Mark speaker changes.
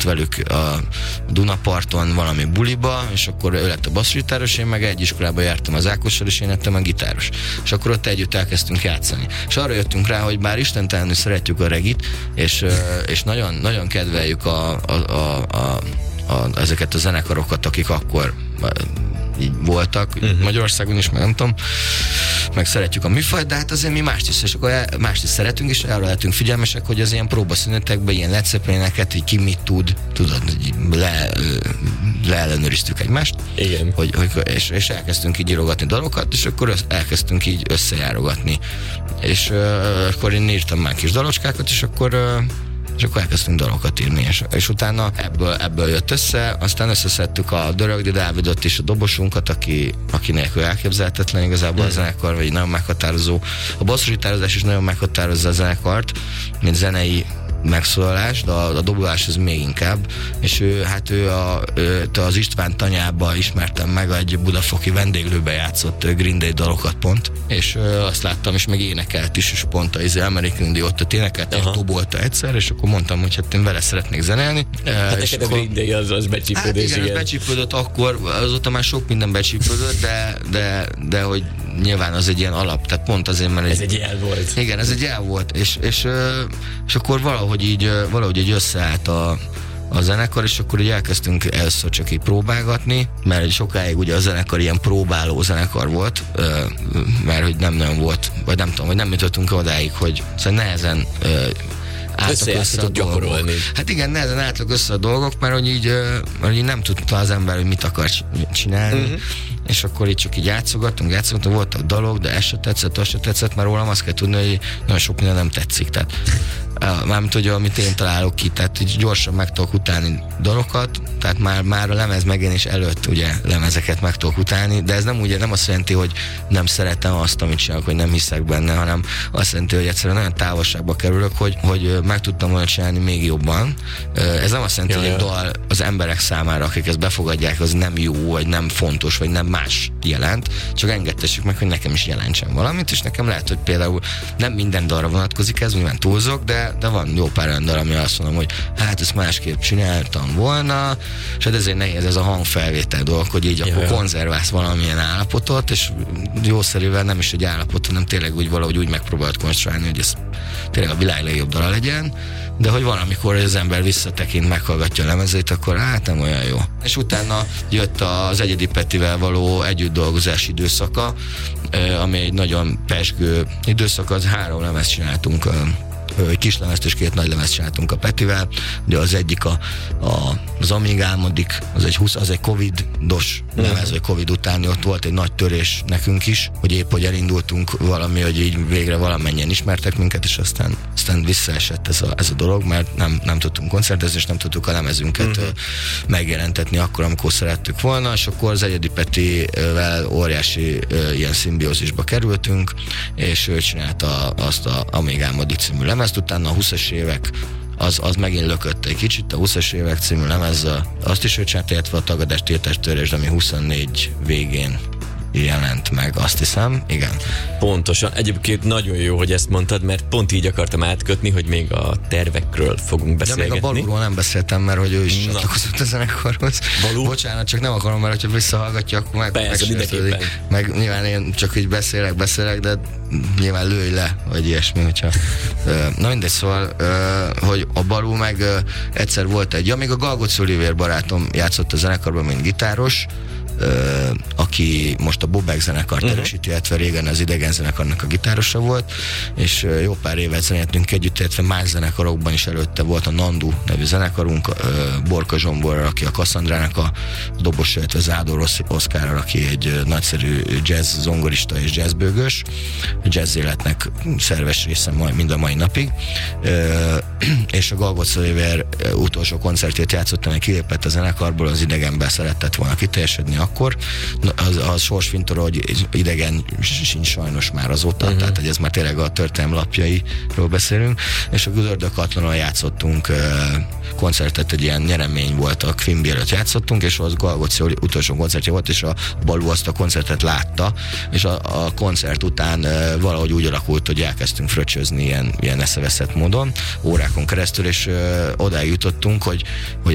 Speaker 1: velük a Dunaparton valami buliba, és akkor ő lett a basszusgitáros, én meg egy iskolába jártam az Ákossal, és én lettem a gitáros. És akkor ott együtt elkezdtünk játszani. És arra jöttünk rá, hogy bár istentelenül szeretjük a regit, és nagyon, nagyon kedveljük ezeket a zenekarokat, akik akkor így voltak, Magyarországon is, meg nem tudom, meg szeretjük a műfajt, de hát azért mi mást is szeretünk, és arra lehetünk figyelmesek, hogy az ilyen próbaszünetekben ilyen Led Zeppelineket, hogy ki mit tudod, leellenőriztük egymást.
Speaker 2: Igen.
Speaker 1: És elkezdtünk így írogatni dalokat, és akkor elkezdtünk így összejárogatni. És akkor én írtam már kis dalocskákat, és akkor elkezdtünk dalokat írni, és utána ebből jött össze, aztán összeszedtük a Dörögdi Dávidot és a dobosunkat, aki nélkül elképzelhetetlen igazából a zenekar, vagy nagyon meghatározó. A basszusgitározás is nagyon meghatározza a zenekart, mint zenei megszólalás, de a dobolás az még inkább, és ő az István tanyába ismertem meg, egy budafoki vendéglőbe játszott Green Day dalokat pont, és azt láttam, és meg énekelt is, és pont az American Idiot-ot énekelt, és dobolta egyszer, és akkor mondtam, hogy hát én vele szeretnék zenélni.
Speaker 2: Hát neked a Green Day az becsípődés,
Speaker 1: hát igen. Az becsípődött akkor, azóta már sok minden becsípődött, de hogy nyilván az egy ilyen alap, tehát pont azért, mert
Speaker 2: ez egy jel volt.
Speaker 1: Igen, ez egy jel volt, és akkor valahogy így összeállt a zenekar, és akkor így elkezdtünk először csak így próbálgatni, mert sokáig ugye a zenekar ilyen próbáló zenekar volt, mert hogy nem nagyon volt, vagy nem tudom, hogy nem jutottunk odáig, hogy szóval nehezen álltak össze a dolgok. Hát igen, nehezen álltak össze a dolgok, mert hogy így nem tudta az ember, hogy mit akar csinálni, és akkor így csak így játszogattunk, voltak dalok, de ez se tetszett, mert rólam azt kell tudni, hogy nagyon sok minden nem tetszik, tehát mármint ugye, amit én találok ki, tehát így gyorsan meg tudok utálni dalokat, tehát már a lemez megjelenés előtt ugye lemezeket meg tudok utálni, de ez nem azt jelenti, hogy nem szeretem azt, amit csinálok, hogy nem hiszek benne, hanem azt jelenti, hogy egyszerűen nagyon távolságba kerülök, hogy meg tudtam volna csinálni még jobban. Ez nem azt jelenti, hogy egy dal az emberek számára, akik ezt befogadják, az nem jó, vagy nem fontos, vagy nem más jelent, csak engedtessük meg, hogy nekem is jelentsen valamit, és nekem lehet, hogy például nem minden dalra vonatkozik ez, nyilván túlzok, de van jó pár olyan dal, ami azt mondom, hogy hát ezt másképp csináltam volna, és hát ezért nehéz ez a hangfelvétel dolog, hogy így akkor konzerválsz valamilyen állapotot, és jószerűen nem is egy állapot, hanem tényleg úgy valahogy úgy megpróbált konstruálni, hogy ez tényleg a világ legjobb dala legyen, de hogy valamikor az ember visszatekint, meghallgatja a lemezét, akkor hát nem olyan jó. És utána jött az Egyedi Petivel való együtt dolgozási időszaka, ami egy nagyon pezsgő időszak, az 3 lemezt csináltunk, kislemezt és 2 nagy lemezt csináltunk a Petivel. Ugye az egyik az Amíg álmodik, az egy Covid-os lemez, vagy Covid utáni, ott volt egy nagy törés nekünk is, hogy épp hogy elindultunk valami, hogy így végre valamennyien ismertek minket, és aztán visszaesett ez a dolog, mert nem tudtunk koncertezni, és nem tudtuk a lemezünket megjelentetni akkor, amikor szerettük volna, és akkor az Egyedi Petivel óriási ilyen szimbiózisba kerültünk, és ő csinálta azt a Amíg álmodik című lemezt, utána a 20-as évek az megint lökött egy kicsit, a 20-as évek című lemez, azt is ő csinálta, illetve a Tagadás, tiltás, törés, ami 24 végén jelent meg, azt hiszem, igen.
Speaker 2: Pontosan. Egyébként nagyon jó, hogy ezt mondtad, mert pont így akartam átkötni, hogy még a tervekről fogunk beszélgetni.
Speaker 1: De még a Balúról nem beszéltem, mert hogy ő is csatlakozott a zenekarhoz.
Speaker 2: Balú?
Speaker 1: Bocsánat, csak nem akarom, mert hogyha visszahallgatja, akkor
Speaker 2: megsértődik.
Speaker 1: Meg nyilván én csak így beszélek, de nyilván lőj le, vagy ilyesmi, hogyha... Na mindegy, szóval, hogy a Balú meg egyszer volt még a Galgóc Olivér barátom játszott a zenekarban, mint gitáros, aki most a Bobek zenekart erősíti, illetve régen az Idegen zenekarnak a gitárosa volt, és jó pár évet zenéltünk együtt, illetve más zenekarokban is előtte volt a Nandu nevű zenekarunk, Borka Zsomborral, aki a Kasszandrának a dobosa, illetve Zádor Oszkárral, aki egy nagyszerű jazz zongorista és jazzbőgös, jazz életnek szerves része mind a mai napig, és a Galgóc Olivér utolsó koncertjét játszottam, hogy kilépett a zenekarból, az Idegenben szeretett volna kiteljesedni akkor. Az sorsfintora, hogy Idegen sincs sajnos már azóta, tehát hogy ez már tényleg a történelem lapjairól beszélünk, és a Gödördökatlanon játszottunk koncertet, egy ilyen nyeremény volt, a Quimby előtt játszottunk, és az Galgóc utolsó koncertje volt, és a Balú azt a koncertet látta, és a koncert után valahogy úgy alakult, hogy elkezdtünk fröccsözni ilyen eszeveszett módon, órákon keresztül, és odáig jutottunk, hogy